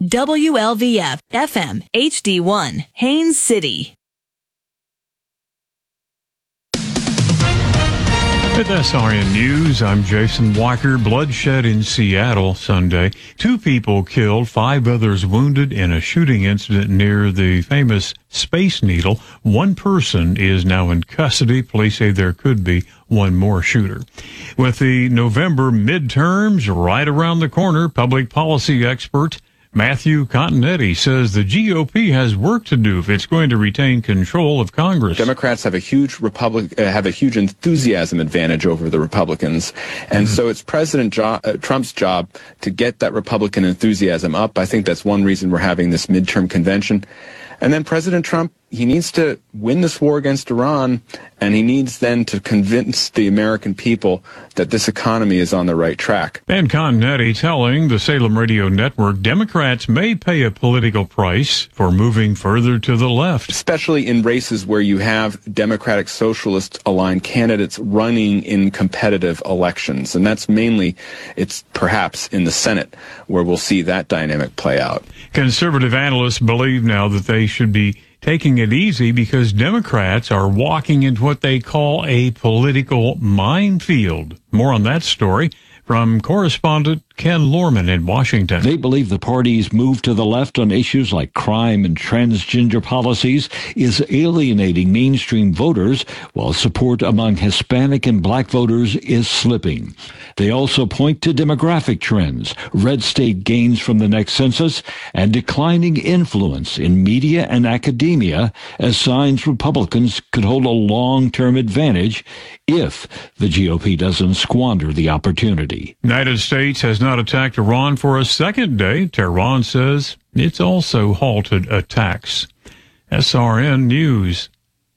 WLVF FM HD1, Haines City. With SRN News, I'm Jason Walker. Bloodshed in Seattle Sunday. 2 people killed, 5 others wounded in a shooting incident near the famous Space Needle. 1 person is now in custody. Police say there could be 1 more shooter. With the November midterms right around the corner, public policy expert Matthew Continetti says the GOP has work to do if it's going to retain control of Congress. Democrats have a huge enthusiasm advantage over the Republicans, and so it's President Trump's job to get that Republican enthusiasm up. I think that's one reason we're having this midterm convention. And then President Trump, he needs to win this war against Iran, and he needs then to convince the American people that this economy is on the right track. And Continetti telling the Salem Radio Network Democrats may pay a political price for moving further to the left. Especially in races where you have Democratic Socialist-aligned candidates running in competitive elections. And that's mainly, it's perhaps in the Senate where we'll see that dynamic play out. Conservative analysts believe now that they should be taking it easy because Democrats are walking into what they call a political minefield. More on that story from correspondent Ken Lorman in Washington. They believe the party's move to the left on issues like crime and transgender policies is alienating mainstream voters, while support among Hispanic and black voters is slipping. They also point to demographic trends, red state gains from the next census, and declining influence in media and academia as signs Republicans could hold a long-term advantage if the GOP doesn't squander the opportunity. United States has not attacked Iran for a second day. Tehran says it's also halted attacks. SRN News.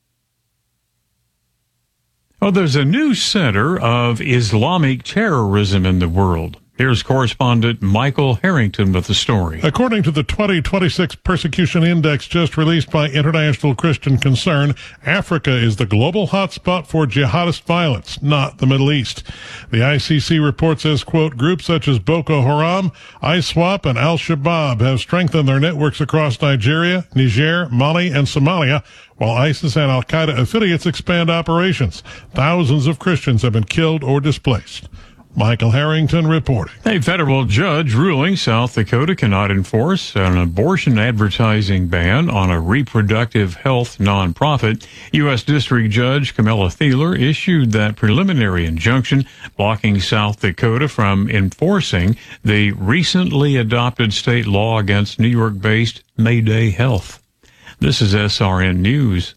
Oh, there's a new center of Islamic terrorism in the world. Here's correspondent Michael Harrington with the story. According to the 2026 Persecution Index just released by International Christian Concern, Africa is the global hotspot for jihadist violence, not the Middle East. The ICC report says, quote, groups such as Boko Haram, ISWAP, and Al-Shabaab have strengthened their networks across Nigeria, Niger, Mali, and Somalia, while ISIS and Al-Qaeda affiliates expand operations. Thousands of Christians have been killed or displaced. Michael Harrington reporting. A federal judge ruling South Dakota cannot enforce an abortion advertising ban on a reproductive health nonprofit. U.S. District Judge Camilla Thieler issued that preliminary injunction blocking South Dakota from enforcing the recently adopted state law against New York-based Mayday Health. This is SRN News.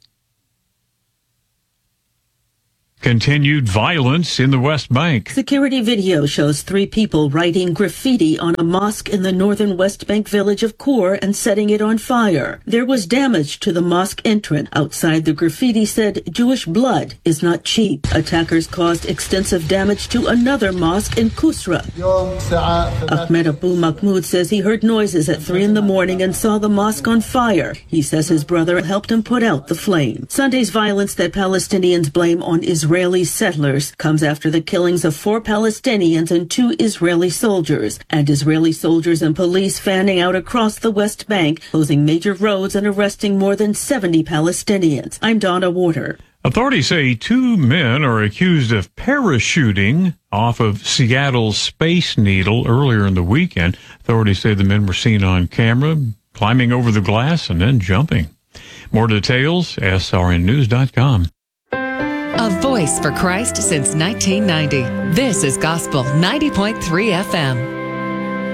Continued violence in the West Bank. Security video shows 3 people writing graffiti on a mosque in the northern West Bank village of Khor and setting it on fire. There was damage to the mosque entrance. Outside, the graffiti said, Jewish blood is not cheap. Attackers caused extensive damage to another mosque in Kusra. Ahmed Abu Mahmoud says he heard noises at 3 a.m. and saw the mosque on fire. He says his brother helped him put out the flame. Sunday's violence that Palestinians blame on Israeli settlers comes after the killings of 4 Palestinians and 2 Israeli soldiers, and Israeli soldiers and police fanning out across the West Bank, closing major roads and arresting more than 70 Palestinians. I'm Donna Warder. Authorities say 2 men are accused of parachuting off of Seattle's Space Needle earlier in the weekend. Authorities say the men were seen on camera climbing over the glass and then jumping. More details, srnnews.com. A voice for Christ since 1990. This is Gospel 90.3 FM.